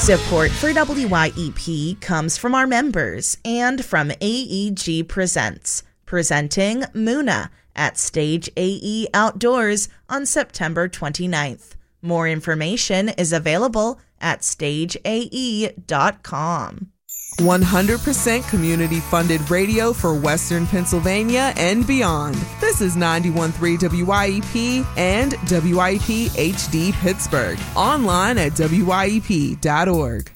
Support for WYEP comes from our members and from AEG Presents, presenting Muna at Stage AE Outdoors on September 29th. More information is available at stageae.com. 100% community-funded radio for Western Pennsylvania and beyond. This is 91.3 WYEP and WYEP HD Pittsburgh. Online at WYEP.org.